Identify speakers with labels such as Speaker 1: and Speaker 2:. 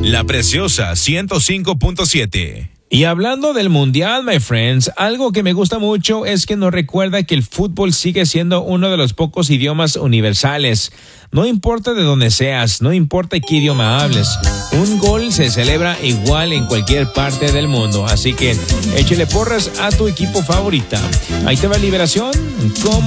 Speaker 1: La Preciosa 105.7.
Speaker 2: Y hablando del mundial, my friends, algo que me gusta mucho es que nos recuerda que el fútbol sigue siendo uno de los pocos idiomas universales. No importa de dónde seas, no importa qué idioma hables, un gol se celebra igual en cualquier parte del mundo. Así que échale porras a tu equipo favorita. Ahí te va Liberación, como